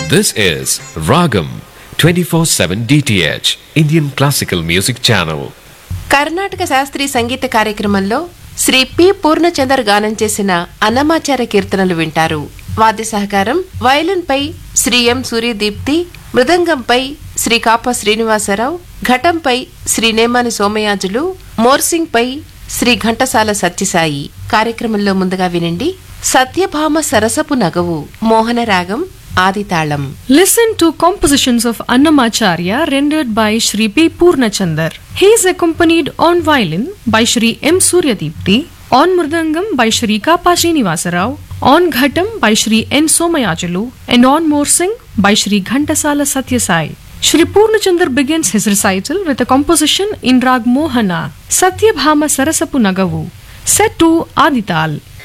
This is Ragam 24/7 DTH Indian Classical Music Channel. Karnataka శాస్త్రీయ సంగీత కార్యక్రమంలో Shri P Purnachander గానం చేసిన అన్నమాచార్య కీర్తనలు వింటారు. వాద్య సహకారం వయలిన్ పై శ్రీ ఎం సూర్యదీప్తి, మృదంగంపై శ్రీ కాప శ్రీనివాసరావు, ఘటంపై శ్రీ నేమాని సోమయాజులు, మోర్సింగ్ పై శ్రీ ఘంటసాల సత్యసాయి. కార్యక్రమంలో ముందుగా వినండి సత్యభామ సరసపు నగవు మోహన రాగం ఆదితాళం. Listen to compositions of Annamacharya rendered by Shri P. Purnachandar. He is accompanied on violin by Shri M. Suryadipti, on mridangam by Shri Kappa Srinivasarao, on ghatam by Shri N. Somayajulu, and on morsing by Shri Ghantasala Satyasai. Shri Purnachandar begins his recital with a composition in Rag Mohana, Satyabhama Sarasapu Nagavu, set to Adital.